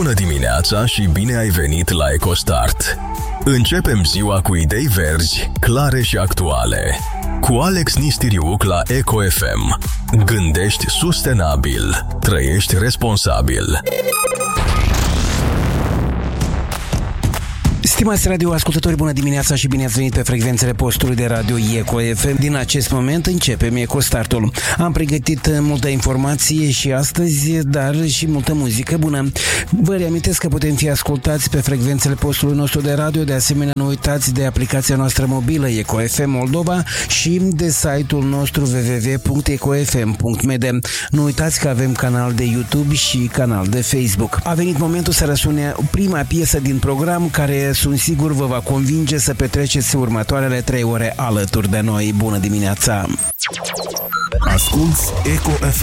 Bună dimineața și bine ai venit la EcoStart. Începem ziua cu idei verzi, clare și actuale. Cu Alex Nistiriuc la Eco FM. Gândești sustenabil. Trăiești responsabil. Stimați radioascultători, bună dimineața și bine ați venit pe frecvențele postului de radio Eco FM. Din acest moment începem EcoStartul. Am pregătit multă informație și astăzi, dar și multă muzică bună. Vă reamintesc că putem fi ascultați pe frecvențele postului nostru de radio. De asemenea, nu uitați de aplicația noastră mobilă Eco FM Moldova și de site-ul nostru www.ecofm.md. Nu uitați că avem canal de YouTube și canal de Facebook. A venit momentul să răsune prima piesă din program, care sunt sigur vă va convinge să petreceți următoarele 3 ore alături de noi. Bună dimineața! Asculți Eco FM.